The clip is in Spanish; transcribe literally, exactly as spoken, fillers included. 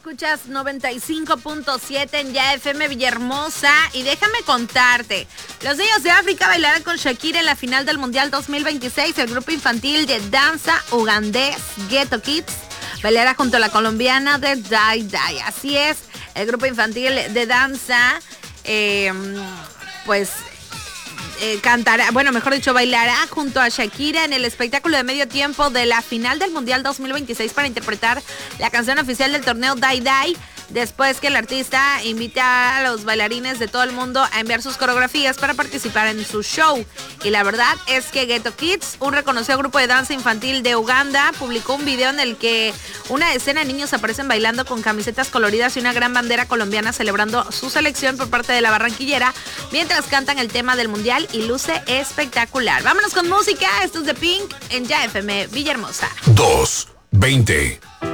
escuchas noventa y cinco punto siete en Ya F M Villahermosa y déjame contarte, los niños de África bailarán con Shakira en la final del Mundial dos mil veintiséis. El grupo infantil de danza ugandés Ghetto Kids bailará junto a la colombiana de Dai Dai. Así es, el grupo infantil de danza, eh, pues... Eh, cantará, bueno, mejor dicho, bailará junto a Shakira en el espectáculo de medio tiempo de la final del Mundial dos mil veintiséis para interpretar la canción oficial del torneo Dai Dai, después que el artista invita a los bailarines de todo el mundo a enviar sus coreografías para participar en su show. Y la verdad es que Ghetto Kids, un reconocido grupo de danza infantil de Uganda, publicó un video en el que una decena de niños aparecen bailando con camisetas coloridas y una gran bandera colombiana celebrando su selección por parte de la barranquillera, mientras cantan el tema del Mundial y luce espectacular. Vámonos con música, esto es de Pink en Ya F M Villahermosa. dos veinte